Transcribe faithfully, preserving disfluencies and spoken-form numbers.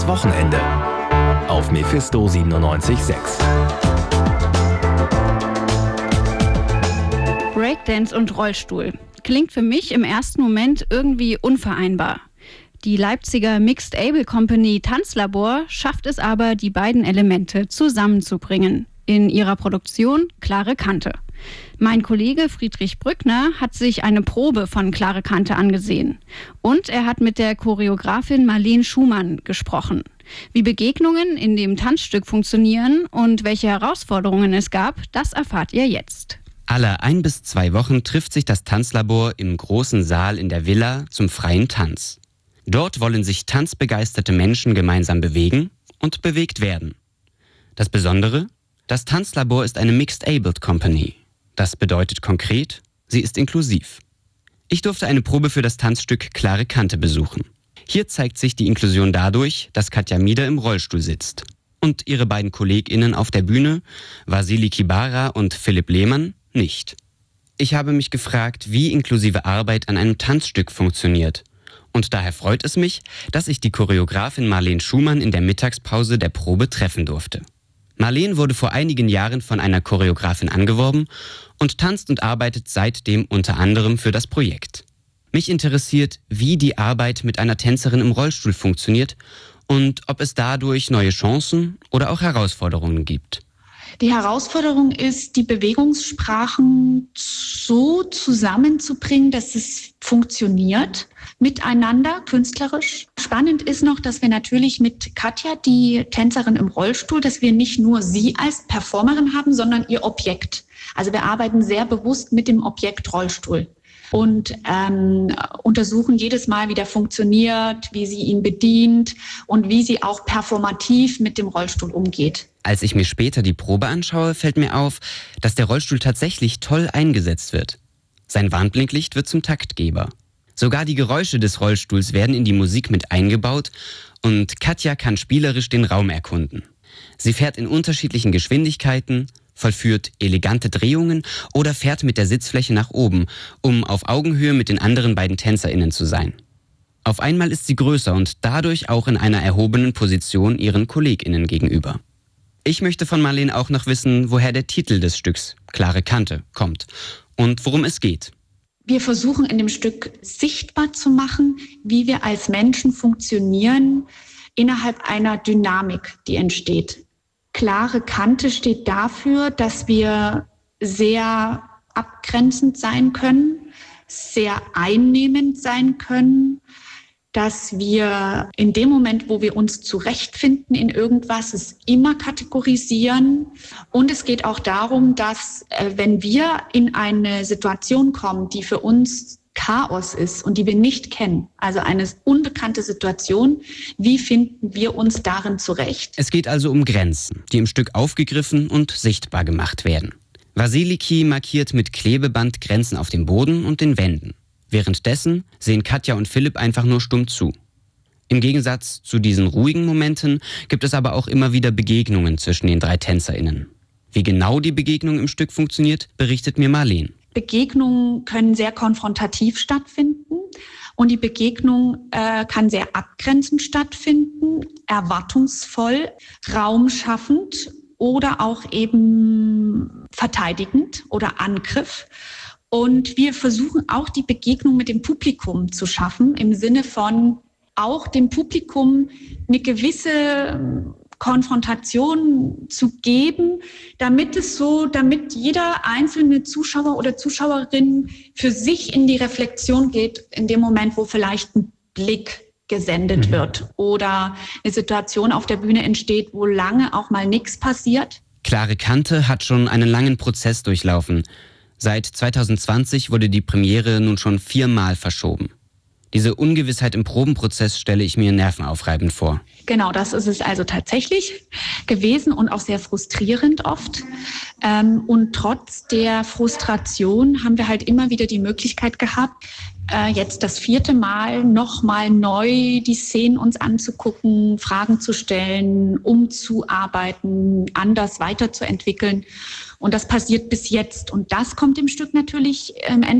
Wochenende auf Mephisto siebenundneunzig Komma sechs. Breakdance und Rollstuhl. Klingt für mich im ersten Moment irgendwie unvereinbar. Die Leipziger Mixed Able Company Tanzlabor schafft es aber, die beiden Elemente zusammenzubringen. In ihrer Produktion Klare Kante. Mein Kollege Friedrich Brückner hat sich eine Probe von Klare Kante angesehen. Und er hat mit der Choreografin Marleen Schumann gesprochen. Wie Begegnungen in dem Tanzstück funktionieren und welche Herausforderungen es gab, das erfahrt ihr jetzt. Alle ein bis zwei Wochen trifft sich das Tanzlabor im großen Saal in der Villa zum freien Tanz. Dort wollen sich tanzbegeisterte Menschen gemeinsam bewegen und bewegt werden. Das Besondere? Das Tanzlabor ist eine Mixed Abled Company. Das bedeutet konkret, sie ist inklusiv. Ich durfte eine Probe für das Tanzstück Klare Kante besuchen. Hier zeigt sich die Inklusion dadurch, dass Katja Mieder im Rollstuhl sitzt. Und ihre beiden KollegInnen auf der Bühne, Vasili Kibara und Philipp Lehmann, nicht. Ich habe mich gefragt, wie inklusive Arbeit an einem Tanzstück funktioniert. Und daher freut es mich, dass ich die Choreografin Marleen Schumann in der Mittagspause der Probe treffen durfte. Marleen wurde vor einigen Jahren von einer Choreografin angeworben und tanzt und arbeitet seitdem unter anderem für das Projekt. Mich interessiert, wie die Arbeit mit einer Tänzerin im Rollstuhl funktioniert und ob es dadurch neue Chancen oder auch Herausforderungen gibt. Die Herausforderung ist, die Bewegungssprachen so zusammenzubringen, dass es funktioniert miteinander, künstlerisch. Spannend ist noch, dass wir natürlich mit Katja, die Tänzerin im Rollstuhl, dass wir nicht nur sie als Performerin haben, sondern ihr Objekt. Also wir arbeiten sehr bewusst mit dem Objekt Rollstuhl und ähm, untersuchen jedes Mal, wie der funktioniert, wie sie ihn bedient und wie sie auch performativ mit dem Rollstuhl umgeht. Als ich mir später die Probe anschaue, fällt mir auf, dass der Rollstuhl tatsächlich toll eingesetzt wird. Sein Warnblinklicht wird zum Taktgeber. Sogar die Geräusche des Rollstuhls werden in die Musik mit eingebaut und Katja kann spielerisch den Raum erkunden. Sie fährt in unterschiedlichen Geschwindigkeiten, vollführt elegante Drehungen oder fährt mit der Sitzfläche nach oben, um auf Augenhöhe mit den anderen beiden TänzerInnen zu sein. Auf einmal ist sie größer und dadurch auch in einer erhobenen Position ihren KollegInnen gegenüber. Ich möchte von Marleen auch noch wissen, woher der Titel des Stücks Klare Kante kommt und worum es geht. Wir versuchen in dem Stück sichtbar zu machen, wie wir als Menschen funktionieren innerhalb einer Dynamik, die entsteht. Klare Kante steht dafür, dass wir sehr abgrenzend sein können, sehr einnehmend sein können, dass wir in dem Moment, wo wir uns zurechtfinden in irgendwas, es immer kategorisieren. Und es geht auch darum, dass äh, wenn wir in eine Situation kommen, die für uns Chaos ist und die wir nicht kennen, also eine unbekannte Situation, wie finden wir uns darin zurecht? Es geht also um Grenzen, die im Stück aufgegriffen und sichtbar gemacht werden. Vasiliki markiert mit Klebeband Grenzen auf dem Boden und den Wänden. Währenddessen sehen Katja und Philipp einfach nur stumm zu. Im Gegensatz zu diesen ruhigen Momenten gibt es aber auch immer wieder Begegnungen zwischen den drei TänzerInnen. Wie genau die Begegnung im Stück funktioniert, berichtet mir Marleen. Begegnungen können sehr konfrontativ stattfinden und die Begegnung äh, kann sehr abgrenzend stattfinden, erwartungsvoll, raumschaffend oder auch eben verteidigend oder Angriff. Und wir versuchen auch die Begegnung mit dem Publikum zu schaffen, im Sinne von auch dem Publikum eine gewisse Konfrontation zu geben, damit es so, damit jeder einzelne Zuschauer oder Zuschauerin für sich in die Reflexion geht, in dem Moment, wo vielleicht ein Blick gesendet mhm. wird oder eine Situation auf der Bühne entsteht, wo lange auch mal nichts passiert. Klare Kante hat schon einen langen Prozess durchlaufen. Seit zwanzig zwanzig wurde die Premiere nun schon viermal verschoben. Diese Ungewissheit im Probenprozess stelle ich mir nervenaufreibend vor. Genau, das ist es also tatsächlich gewesen und auch sehr frustrierend oft. Und trotz der Frustration haben wir halt immer wieder die Möglichkeit gehabt, jetzt das vierte Mal nochmal neu die Szenen uns anzugucken, Fragen zu stellen, umzuarbeiten, anders weiterzuentwickeln. Und das passiert bis jetzt. Und das kommt im Stück natürlich im Endeffekt